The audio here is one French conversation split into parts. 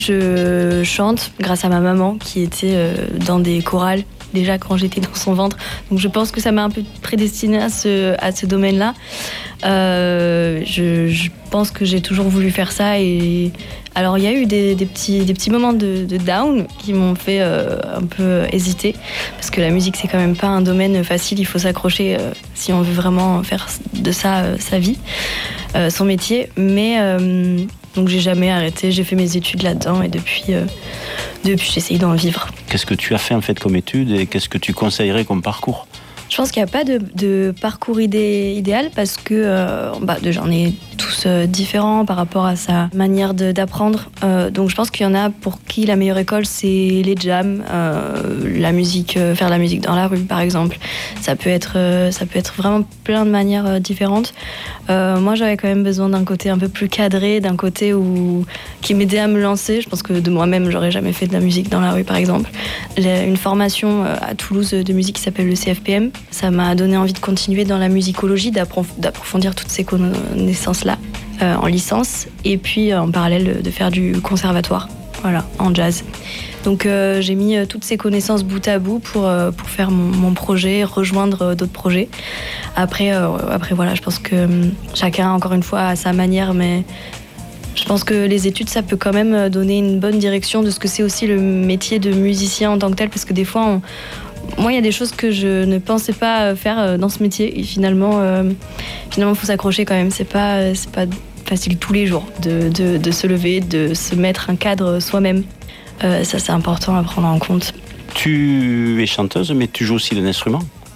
Je chante grâce à ma maman qui était dans des chorales déjà quand j'étais dans son ventre. Donc je pense que ça m'a un peu prédestinée à ce domaine-là. Je pense que j'ai toujours voulu faire ça. Et alors il y a eu des petits moments de down qui m'ont fait un peu hésiter. Parce que la musique, c'est quand même pas un domaine facile. Il faut s'accrocher si on veut vraiment faire de ça sa vie, son métier. Mais donc j'ai jamais arrêté. J'ai fait mes études là-dedans et depuis j'essaye d'en vivre. Qu'est-ce que tu as fait en fait comme études et qu'est-ce que tu conseillerais comme parcours ? Je pense qu'il n'y a pas de parcours idéal parce que j'en ai tous différents par rapport à sa manière d'apprendre. Donc je pense qu'il y en a pour qui la meilleure école, c'est les jams, la musique, faire de la musique dans la rue par exemple. Ça peut être vraiment plein de manières différentes. Moi, j'avais quand même besoin d'un côté un peu plus cadré, d'un côté qui m'aidait à me lancer. Je pense que de moi-même, j'aurais jamais fait de la musique dans la rue par exemple. J'ai une formation à Toulouse de musique qui s'appelle le CFPM. Ça m'a donné envie de continuer dans la musicologie, d'approfondir toutes ces connaissances-là en licence, et puis en parallèle de faire du conservatoire, voilà, en jazz. Donc j'ai mis toutes ces connaissances bout à bout pour faire mon projet, rejoindre d'autres projets. Après voilà, je pense que chacun, encore une fois, a sa manière, mais je pense que les études, ça peut quand même donner une bonne direction de ce que c'est aussi le métier de musicien en tant que tel, parce que des fois, moi, il y a des choses que je ne pensais pas faire dans ce métier, et finalement, il faut s'accrocher quand même. C'est pas facile tous les jours de se lever, de se mettre un cadre soi-même. Ça, c'est important à prendre en compte. Tu es chanteuse, mais tu joues aussi d'un instrument ?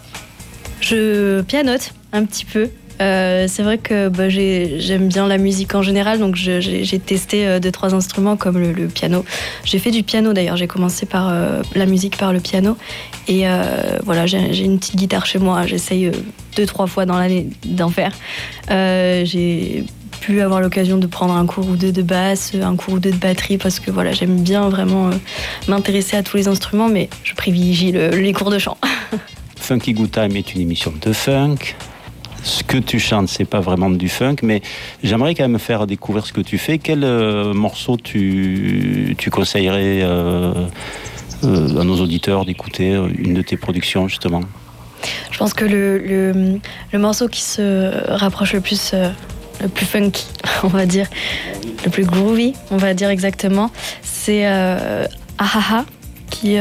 Je pianote un petit peu. C'est vrai que j'aime bien la musique en général, donc j'ai testé 2-3 instruments comme le piano. J'ai fait du piano d'ailleurs, j'ai commencé par la musique par le piano. Et voilà, j'ai une petite guitare chez moi, j'essaye 2-3 fois dans l'année d'en faire. J'ai pu avoir l'occasion de prendre un cours ou deux de basse, un cours ou deux de batterie, parce que voilà, j'aime bien vraiment m'intéresser à tous les instruments, mais je privilégie les cours de chant. Funky Good Time est une émission de funk. Ce que tu chantes, c'est pas vraiment du funk, mais j'aimerais quand même faire découvrir ce que tu fais. Quel morceau tu conseillerais à nos auditeurs d'écouter une de tes productions, justement ? Je pense que le morceau qui se rapproche le plus funky, on va dire, le plus groovy, on va dire exactement, c'est Ahaha, qui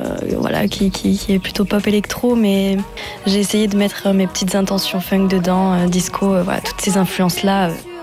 est plutôt pop électro, mais j'ai essayé de mettre mes petites intentions funk dedans, disco, voilà, toutes ces influences-là.